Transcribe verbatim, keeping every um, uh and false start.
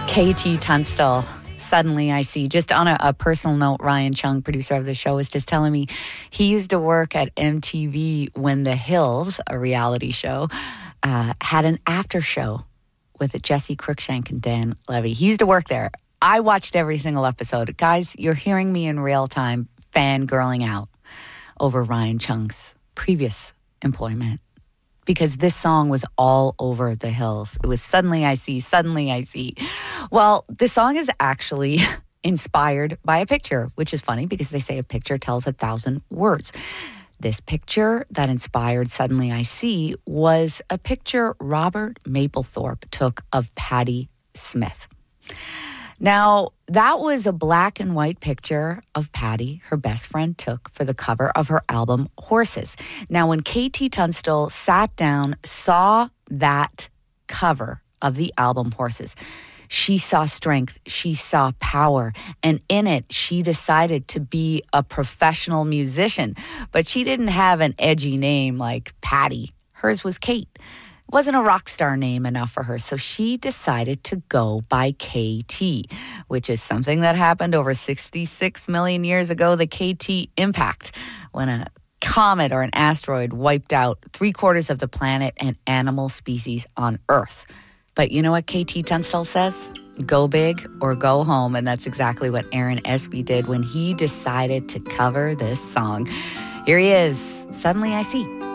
K T Tunstall. Suddenly I see. Just on a, a personal note, Ryan Chung, producer of the show, was just telling me he used to work at M T V when The Hills, a reality show, uh, had an after show with Jesse Cruikshank and Dan Levy. He used to work there. I watched every single episode. Guys, you're hearing me in real time fangirling out over Ryan Chung's previous employment, because this song was all over The Hills. It was Suddenly I See, Suddenly I See. Well, this song is actually inspired by a picture, which is funny because they say a picture tells a thousand words. This picture that inspired Suddenly I See was a picture Robert Mapplethorpe took of Patti Smith. Now, that was a black and white picture of Patti, her best friend, took for the cover of her album Horses. Now, when K T Tunstall sat down, saw that cover of the album Horses, she saw strength, she saw power, and in it, she decided to be a professional musician. But she didn't have an edgy name like Patti. Hers was Kate. Wasn't a rock star name enough for her, so she decided to go by K T, which is something that happened over sixty-six million years ago, the K T impact, when a comet or an asteroid wiped out three quarters of the planet and animal species on Earth. But you know what K T Tunstall says? Go big or go home, and that's exactly what Aaron Espy did when he decided to cover this song. Here he is, Suddenly I See.